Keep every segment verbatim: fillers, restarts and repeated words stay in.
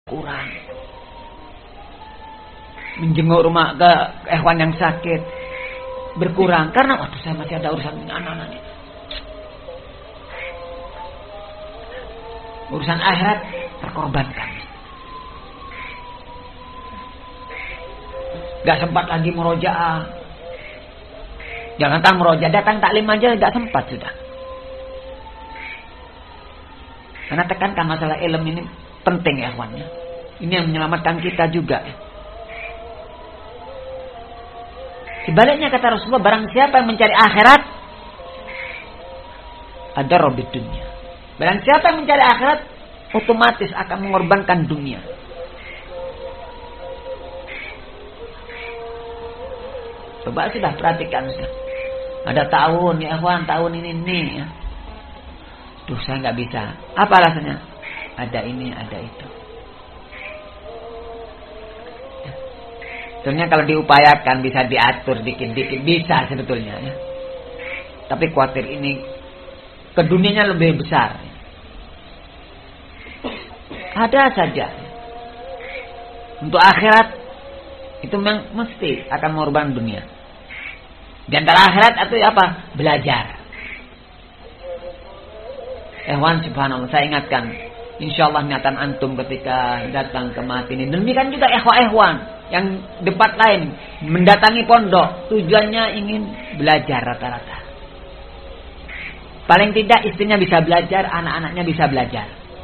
kurang. Menjenguk rumah ke hewan yang sakit berkurang karena waduh saya masih ada urusan anak-anak ini. Urusan akhirat terkorbankan. Gak sempat lagi murojaah. Jangan kan murojaah, datang taklim aja gak sempat sudah. Karena tekankan masalah ilmu ini penting ya kawannya. Ini yang menyelamatkan kita juga. Sebaliknya kata Rasulullah, barang siapa yang mencari akhirat, ada robit dunia. Barang siapa yang mencari akhirat, otomatis akan mengorbankan dunia. Coba sudah perhatikan sudah. Ada tahun ya kawan, tahun ini nih ya. Duh saya nggak bisa. Apa alasannya? Ada ini, ada itu. Sebetulnya kalau diupayakan bisa diatur dikit-dikit bisa sebetulnya ya. Tapi khawatir ini ke dunianya lebih besar. Ada saja. Untuk akhirat itu memang mesti akan mengorbankan dunia. Di antara akhirat atau apa? Belajar. Ehwan subhanallah, saya ingatkan, insyaallah niatan antum ketika datang ke mati ini. Demikian juga ehwan-ehwan yang debat lain mendatangi pondok, tujuannya ingin belajar rata-rata. Paling tidak istrinya bisa belajar, anak-anaknya bisa belajar.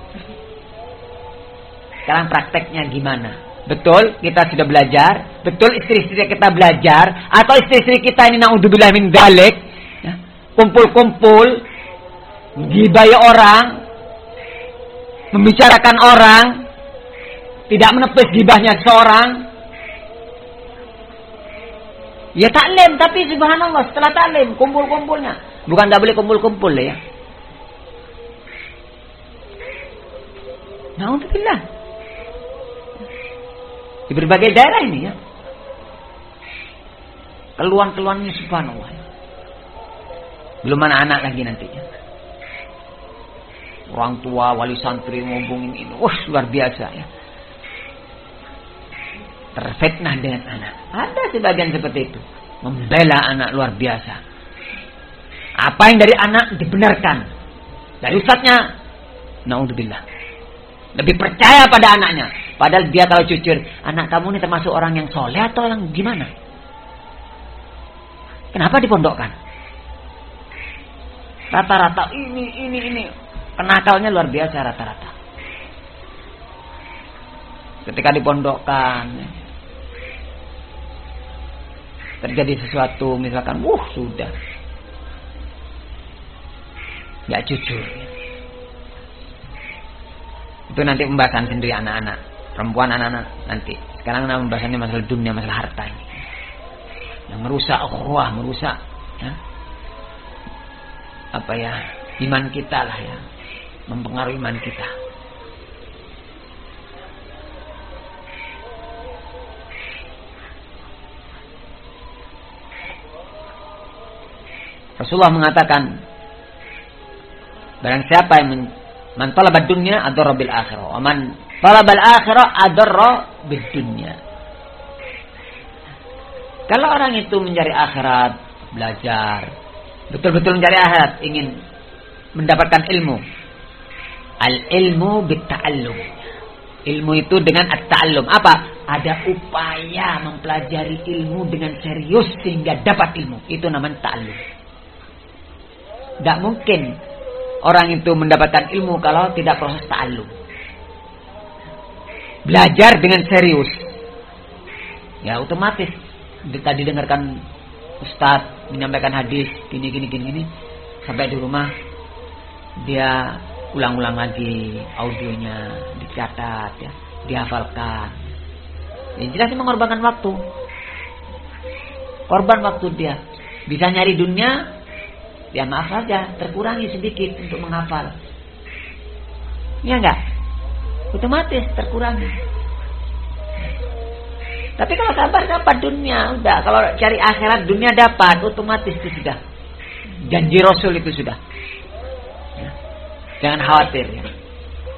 Sekarang prakteknya gimana? Betul kita sudah belajar, betul istri-istri kita belajar, atau istri-istri kita ini naudzubillah min dzalik, ya, kumpul-kumpul, gibai orang, membicarakan orang, tidak menepis gibahnya seorang. Ya taklim, tapi subhanallah setelah taklim kumpul-kumpulnya, bukan tidak boleh kumpul-kumpul ya. Naudzubillah. Di berbagai daerah ini ya. Keluhan-keluhannya subhanallah. Belum anak-anak lagi nantinya. Orang tua, wali santri ngomongin ini. Wah luar biasa ya. Terfitnah dengan anak. Ada sebagian seperti itu. Membela anak luar biasa. Apa yang dari anak dibenarkan. Dari ustadznya. Naudzubillah. Lebih percaya pada anaknya. Padahal dia kalau jujur, anak kamu ini termasuk orang yang soleh atau yang gimana? Kenapa dipondokkan? Rata-rata ini, ini, ini. Kenakalnya luar biasa rata-rata. Ketika dipondokkan, terjadi sesuatu, misalkan, wuh sudah. Gak jujur. Itu nanti pembahasan sendiri anak-anak, perempuan anak-anak nanti. Sekarang pembahasannya masalah dunia, masalah harta ini. Yang merusak ukhuwah, merusak ya. Apa ya? Iman kita lah ya. Mempengaruhi iman kita. Rasulullah mengatakan, barang siapa yang men Man talaba dunya adarra bil akhirah. Wa man talaba al akhirah adarra bid dunya. Kalau orang itu mencari akhirat, belajar, betul-betul mencari akhirat, ingin mendapatkan ilmu. Al ilmu bit ta'allum. Ilmu itu dengan at-ta'allum. Apa? Ada upaya mempelajari ilmu dengan serius sehingga dapat ilmu. Itu namanya ta'allum. Tidak mungkin orang itu mendapatkan ilmu kalau tidak proses ta'allum. Belajar dengan serius. Ya otomatis. Tadi dengarkan ustaz menyampaikan hadis gini gini gini gini, sampai di rumah dia ulang-ulang lagi audionya, dicatat ya, dihafalkan. Yang jelas ini mengorbankan waktu. Korban waktu dia. Bisa nyari dunia, ya maaf saja, terkurangi sedikit untuk menghafal. Ya enggak? Otomatis terkurangi. Tapi kalau sabar dapat dunia, udah. Kalau cari akhirat dunia dapat, otomatis itu sudah. Janji Rasul itu sudah. Ya. Jangan khawatir ya.